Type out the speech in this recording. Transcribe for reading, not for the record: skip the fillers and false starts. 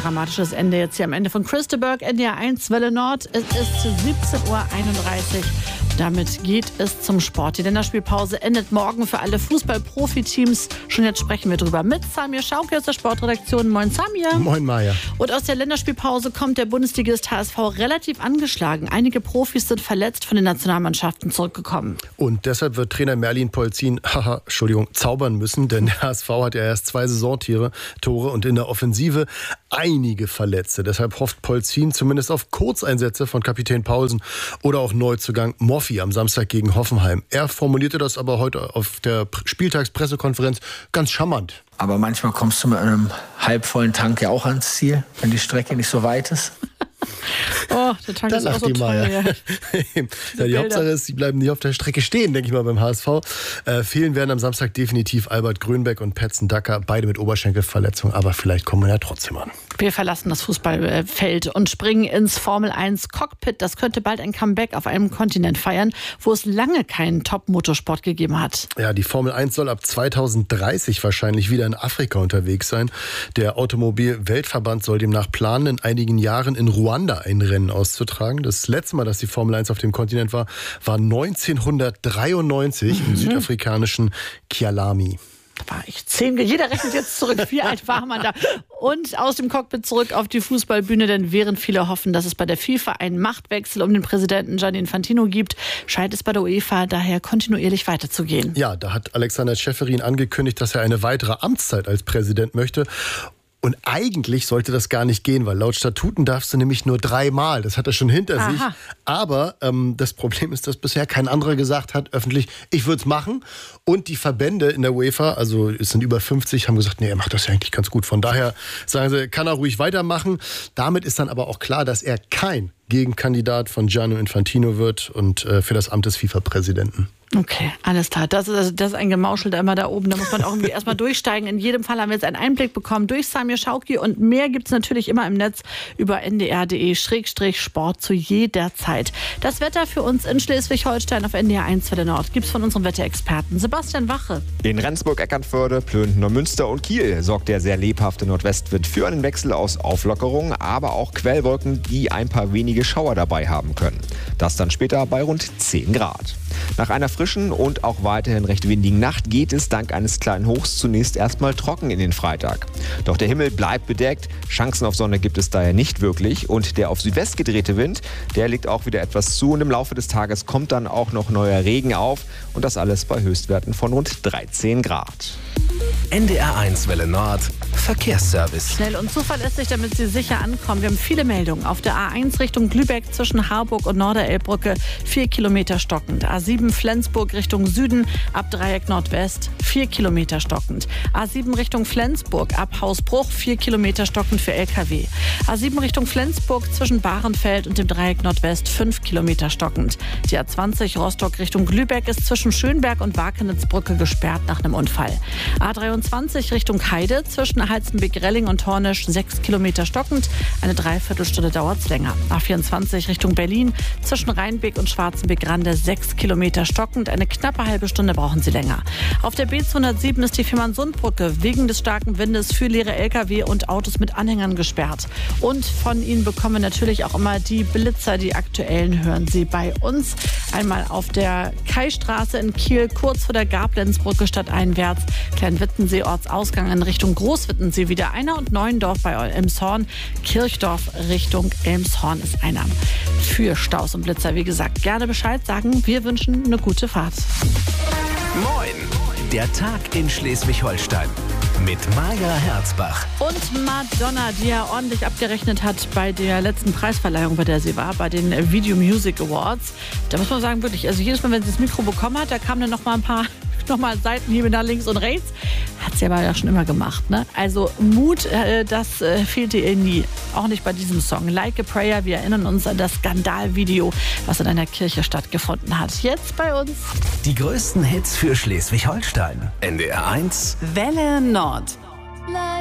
dramatisches Ende jetzt hier am Ende von Christeberg, NDR 1, Welle Nord. Es ist 17:31 Uhr. Damit geht es zum Sport. Die Länderspielpause endet morgen für alle Fußball-Profi-Teams. Schon jetzt sprechen wir drüber mit Samir Schauki aus der Sportredaktion. Moin Samir. Moin Maja. Und aus der Länderspielpause kommt der Bundesligist HSV relativ angeschlagen. Einige Profis sind verletzt von den Nationalmannschaften zurückgekommen. Und deshalb wird Trainer Merlin Polzin, zaubern müssen, denn der HSV hat ja erst 2 Saisontore und in der Offensive einige Verletzte. Deshalb hofft Polzin zumindest auf Kurzeinsätze von Kapitän Paulsen oder auch Neuzugang Moffi am Samstag gegen Hoffenheim. Er formulierte das aber heute auf der Spieltagspressekonferenz ganz charmant. Aber manchmal kommst du mit einem halbvollen Tank ja auch ans Ziel, wenn die Strecke nicht so weit ist. Oh, der Tank ist auch so teuer. Ja, die Hauptsache ist, sie bleiben nicht auf der Strecke stehen, denke ich mal, beim HSV. Fehlen werden am Samstag definitiv Albert Grönbeck und Petzen Dacker, beide mit Oberschenkelverletzung, aber vielleicht kommen wir ja trotzdem an. Wir verlassen das Fußballfeld und springen ins Formel-1-Cockpit. Das könnte bald ein Comeback auf einem Kontinent feiern, wo es lange keinen Top-Motorsport gegeben hat. Ja, die Formel 1 soll ab 2030 wahrscheinlich wieder in Afrika unterwegs sein. Der Automobil-Weltverband soll demnach planen, in einigen Jahren in Ruanda ein Rennen auszutragen. Das letzte Mal, dass die Formel 1 auf dem Kontinent war 1993 im südafrikanischen Kialami. Da war ich 10. Jeder rechnet jetzt zurück. Wie alt war man da? Und aus dem Cockpit zurück auf die Fußballbühne, denn während viele hoffen, dass es bei der FIFA einen Machtwechsel um den Präsidenten Gianni Infantino gibt, scheint es bei der UEFA daher kontinuierlich weiterzugehen. Ja, da hat Alexander Ceferin angekündigt, dass er eine weitere Amtszeit als Präsident möchte. Und eigentlich sollte das gar nicht gehen, weil laut Statuten darfst du nämlich nur 3 Mal. Das hat er schon hinter sich. Aber das Problem ist, dass bisher kein anderer gesagt hat, öffentlich, ich würde es machen. Und die Verbände in der UEFA, also es sind über 50, haben gesagt, nee, er macht das ja eigentlich ganz gut. Von daher sagen sie, kann er ruhig weitermachen. Damit ist dann aber auch klar, dass er kein Gegenkandidat von Gianni Infantino wird und für das Amt des FIFA-Präsidenten. Okay, alles klar. Das ist ein Gemauschel da immer da oben. Da muss man auch irgendwie erstmal durchsteigen. In jedem Fall haben wir jetzt einen Einblick bekommen durch Samir Schauki. Und mehr gibt es natürlich immer im Netz über ndr.de/sport zu jeder Zeit. Das Wetter für uns in Schleswig-Holstein auf NDR 1 Welle Nord gibt es von unserem Wetterexperten Sebastian Wache. In Rendsburg, Eckernförde, Plön, Neumünster und Kiel sorgt der sehr lebhafte Nordwestwind für einen Wechsel aus Auflockerung, aber auch Quellwolken, die ein paar wenige Schauer dabei haben können. Das dann später bei rund 10 Grad. Nach einer frischen und auch weiterhin recht windigen Nacht geht es dank eines kleinen Hochs zunächst erstmal trocken in den Freitag. Doch der Himmel bleibt bedeckt, Chancen auf Sonne gibt es daher nicht wirklich und der auf Südwest gedrehte Wind, der legt auch wieder etwas zu und im Laufe des Tages kommt dann auch noch neuer Regen auf und das alles bei Höchstwerten von rund 13 Grad. NDR 1 Welle Nord Verkehrsservice. Schnell und zuverlässig, damit Sie sicher ankommen. Wir haben viele Meldungen. Auf der A1 Richtung Lübeck zwischen Harburg und Norderelbbrücke 4 Kilometer stockend. A7 Flensburg Richtung Süden ab Dreieck Nordwest 4 Kilometer stockend. A7 Richtung Flensburg ab Hausbruch 4 Kilometer stockend für LKW. A7 Richtung Flensburg zwischen Bahrenfeld und dem Dreieck Nordwest 5 Kilometer stockend. Die A20 Rostock Richtung Lübeck ist zwischen Schönberg und Wakenitzbrücke gesperrt nach einem Unfall. A23 Richtung Heide zwischen Halstenbek-Relling und Hornisch 6 Kilometer stockend. Eine Dreiviertelstunde dauert es länger. A24 Richtung Berlin zwischen Rheinbeck und Schwarzenbeck-Rande 6 Kilometer stockend. Eine knappe halbe Stunde brauchen Sie länger. Auf der B207 ist die Fehmarnsundbrücke wegen des starken Windes für leere Lkw und Autos mit Anhängern gesperrt. Und von Ihnen bekommen wir natürlich auch immer die Blitzer, die aktuellen hören Sie bei uns. Einmal auf der Kaistraße in Kiel, kurz vor der Gablenzbrücke stadteinwärts. Kleinwittensee Ortsausgang in Richtung Großwittensee wieder einer und Neuendorf bei Elmshorn. Kirchdorf Richtung Elmshorn ist einer. Für Staus und Blitzer, wie gesagt, gerne Bescheid sagen. Wir wünschen eine gute Fahrt. Moin, der Tag in Schleswig-Holstein mit Maja Herzbach. Und Madonna, die ja ordentlich abgerechnet hat bei der letzten Preisverleihung, bei der sie war, bei den Video Music Awards. Da muss man sagen, wirklich, also jedes Mal, wenn sie das Mikro bekommen hat, da kamen dann noch mal ein paar Seitenhiebe nach links und rechts. Hat sie aber ja schon immer gemacht, ne? Also Mut, das fehlte ihr nie. Auch nicht bei diesem Song. Like a Prayer, wir erinnern uns an das Skandalvideo, was in einer Kirche stattgefunden hat. Jetzt bei uns Die größten Hits für Schleswig-Holstein. NDR 1 Welle Nord.